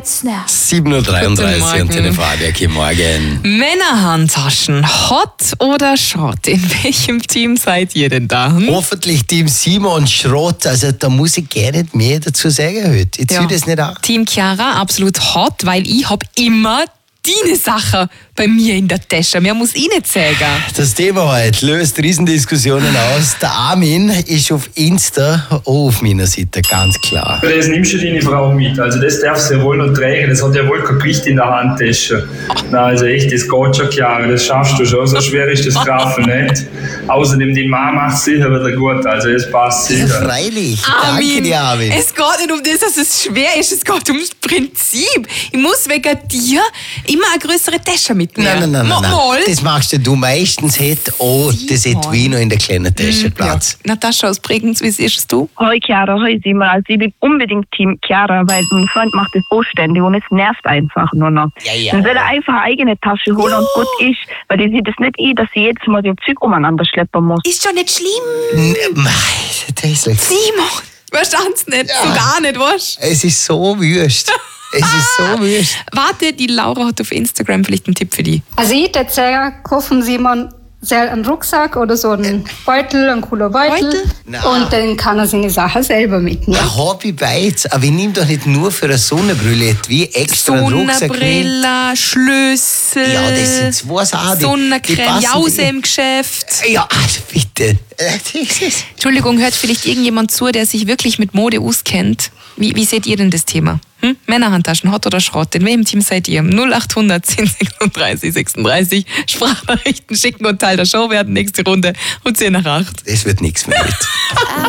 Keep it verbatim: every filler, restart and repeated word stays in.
Snacks. sieben Uhr dreiunddreißig und Telefabia, guten Morgen. Männerhandtaschen, hot oder Schrott? In welchem Team seid ihr denn da? Hm? Hoffentlich Team Simon Schrott, also da muss ich gar nicht mehr dazu sagen heute. Ich zieh das nicht an. Team Chiara, absolut hot, weil ich hab immer deine Sache bei mir in der Tasche. Mehr muss ich nicht sagen. Das Thema heute löst Riesendiskussionen aus. Der Armin ist auf Insta auch auf meiner Seite, ganz klar. Das nimmst du deine Frau mit, also das darf sie ja wohl noch tragen, das hat ja wohl kein Gewicht in der Handtasche. Na, also echt, das geht schon, Chiara, das schaffst du schon, so schwer ist das Grafen nicht. Außerdem, die Mama macht sicher wieder gut, also das passt Ja, sicher. freilich. Armin, Danke dir, Armin. es geht nicht um das, dass es schwer ist, es geht ums Prinzip. Ich muss wegen dir immer eine größere Tasche mitnehmen. Nein, nein, nein, nein, nein. Mal. Das machst du. Du meistens hätte oh, das hätte wie noch in der kleinen Tasche Platz. Ja. Natascha aus Bregenz, wie siehst es du? Hoi Chiara, hoi Simon. Also ich bin unbedingt Team Chiara, weil mein Freund macht das so ständig und es nervt einfach nur noch. Ja, ja. Dann soll er einfach eine eigene Tasche holen und gut ist, weil die sieht es nicht ein, dass sie jedes Mal den Zeug umeinander schleppen muss. Ist schon nicht schlimm. N- Mei, das ist Simon, verstand's nicht, so gar nicht, weißt Es ist so wüst. Es ist so wüst. Warte, die Laura hat auf Instagram vielleicht einen Tipp für dich. Also ich würde sagen, kaufen Simon sehr einen Rucksack oder so einen Beutel, einen cooler Beutel. Beutel? Na. Und dann kann er seine Sachen selber mitnehmen. Ein Hobby beiz, aber ich nehme doch nicht nur für eine Sonnenbrille wie extra einen Rucksack mit. Sonnenbrille, Schlüssel, Ja, das sind zwei Sachen. die- die Sonnencreme, passen Jause dir. im Geschäft. Ja, also bitte. Äh, das ist- Entschuldigung, hört vielleicht irgendjemand zu, der sich wirklich mit Mode auskennt? Wie, wie seht ihr denn das Thema? Hm? Männerhandtaschen, hot oder Schrott? In welchem Team seid ihr? null acht hundert zehn sechsunddreißig sechsunddreißig. Sprachnachrichten schicken und Teil der Show werden. Nächste Runde und zehn nach acht. Das wird nichts mehr mit.